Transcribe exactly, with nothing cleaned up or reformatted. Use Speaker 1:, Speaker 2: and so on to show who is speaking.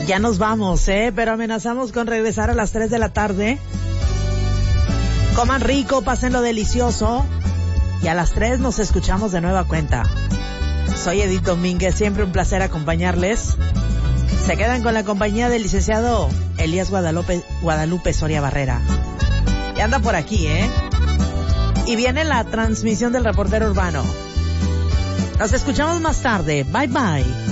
Speaker 1: Ya nos vamos, ¿eh? Pero amenazamos con regresar a las tres de la tarde. Coman rico, pasen lo delicioso. Y a las tres nos escuchamos de nueva cuenta. Soy Edith Domínguez, siempre un placer acompañarles. Se quedan con la compañía del licenciado Elías Guadalupe, Guadalupe Soria Barrera. Y anda por aquí, ¿eh? Y viene la transmisión del reportero urbano. Nos escuchamos más tarde. Bye bye.